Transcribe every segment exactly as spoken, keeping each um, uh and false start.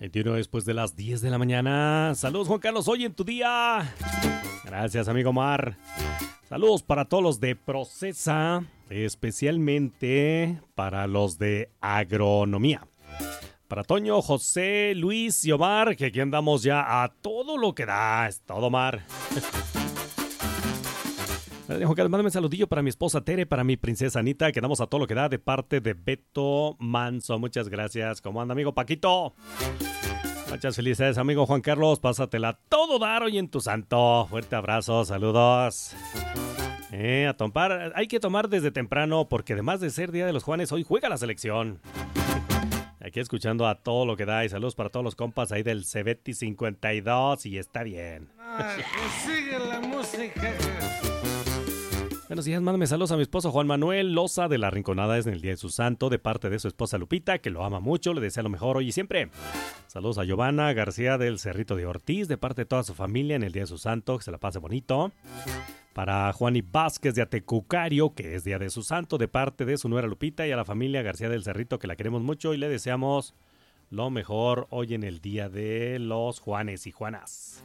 veintiuno después de las diez de la mañana. Saludos, Juan Carlos, hoy en tu día. Gracias, amigo Omar. Saludos para todos los de Procesa, especialmente para los de Agronomía. Para Toño, José, Luis y Omar, que aquí andamos ya a todo lo que da. Es todo, Omar. Juan Carlos, mándame un saludillo para mi esposa Tere, para mi princesa Anita, que damos a todo lo que da de parte de Beto Manso. Muchas gracias. ¿Cómo anda, amigo Paquito? Muchas felicidades, amigo Juan Carlos. Pásatela todo dar hoy en tu santo. Fuerte abrazo, saludos. Eh, a tomar, hay que tomar desde temprano, porque además de ser Día de los Juanes, hoy juega la selección. Aquí escuchando a todo lo que da, y saludos para todos los compas ahí del Cebeti cincuenta y dos, y está bien. Ah, que sigue la música. Buenos días, mándame saludos a mi esposo Juan Manuel Loza de La Rinconada, es en el día de su santo, de parte de su esposa Lupita, que lo ama mucho, le desea lo mejor hoy y siempre. Saludos a Giovanna García del Cerrito de Ortiz, de parte de toda su familia en el día de su santo, que se la pase bonito. Para Juani Vázquez de Atecucario, que es día de su santo, de parte de su nuera Lupita, y a la familia García del Cerrito, que la queremos mucho y le deseamos lo mejor hoy en el día de los Juanes y Juanas.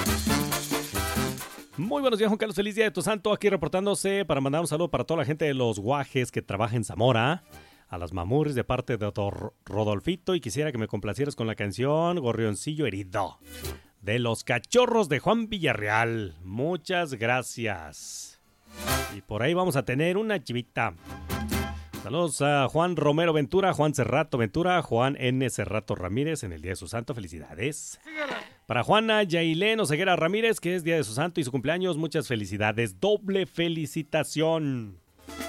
Muy buenos días, Juan Carlos, feliz día de tu santo, aquí reportándose para mandar un saludo para toda la gente de los Guajes que trabaja en Zamora, a las Mamurris de parte de doctor Rodolfito, y quisiera que me complacieras con la canción Gorrioncillo Herido, de los Cachorros de Juan Villarreal. Muchas gracias. Y por ahí vamos a tener una chivita. Saludos a Juan Romero Ventura, Juan Cerrato Ventura, Juan N. Cerrato Ramírez en el día de su santo, felicidades. Para Juana Yailén Oseguera Ramírez, que es día de su santo y su cumpleaños, muchas felicidades, doble felicitación.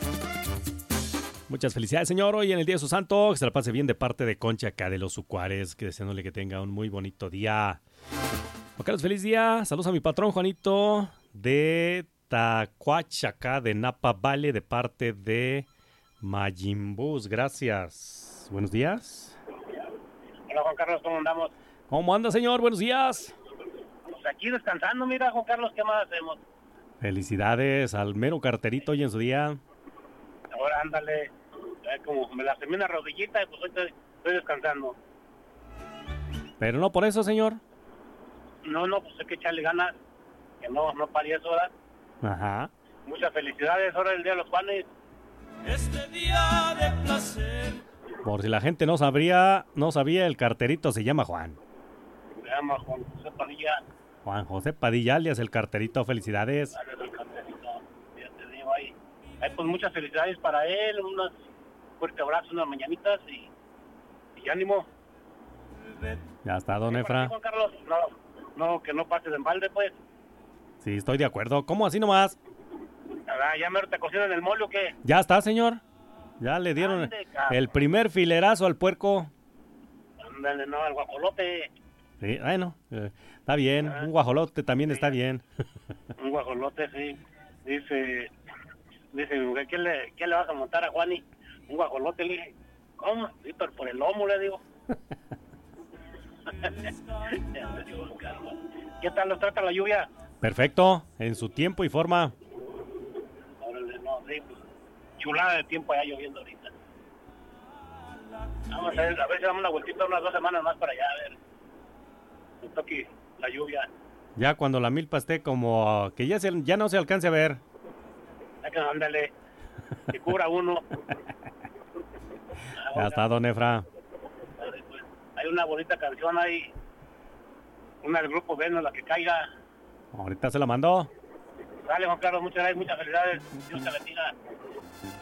Muchas felicidades, señor, hoy en el día de su santo, que se la pase bien de parte de Concha acá de los Sucuares, que deseándole que tenga un muy bonito día. Juan Carlos, feliz día, saludos a mi patrón Juanito de Tacuachaca de Napa Valley, de parte de Mayimbus, gracias. Buenos días. Hola, Juan Carlos, ¿cómo andamos? ¿Cómo anda, señor? Buenos días. Pues aquí descansando, mira, Juan Carlos, ¿qué más hacemos? Felicidades al mero carterito hoy en su día. Ahora ándale, eh, como me lastimé una rodillita y pues hoy estoy, estoy descansando. Pero no por eso, señor. No, no, pues hay que echarle ganas, que no, no parí eso, ¿verdad? Ajá. Muchas felicidades, ahora el Día de los Juanes. Este día de placer. Por si la gente no sabría, no sabía, el carterito se llama Juan. Se llama Juan José Padilla. Juan José Padilla, alias el carterito, felicidades. Alias el carterito, ya te digo ahí. Ahí pues muchas felicidades para él, unos fuerte abrazo, unas mañanitas y, y ánimo. Ya está, don Sí, Efra. ti, Juan Carlos, no, no, que no pases en balde, pues. Sí, estoy de acuerdo. ¿Cómo así nomás? Ah, ¿ya me te cocinaron el mole o qué? Ya está, señor. Ya le dieron Ande, cabrón. el primer filerazo al puerco. Ándale, no, el guajolote. Sí, bueno, eh, está bien. Un guajolote también está bien. Un guajolote, sí. Dice, dice mi mujer, ¿qué le, qué le vas a montar a Juani? Un guajolote, le dije, ¿cómo? Sí, pero por el lomo, le digo. ¿Qué tal los trata la lluvia? Perfecto, en su tiempo y forma. Órale, no, sí, pues, chulada de tiempo allá lloviendo ahorita. Vamos a ver, a ver si damos una vueltita unas dos semanas más para allá, a ver. Me toque la lluvia. Ya cuando la milpa esté como que ya, se, ya no se alcance a ver. Ya que ándale, que cubra uno. Ya está, don Efra. Hay una bonita canción ahí, una del grupo Venus, la que caiga. Ahorita se la mandó. Dale, Juan Carlos, muchas gracias, muchas felicidades. Dios te bendiga.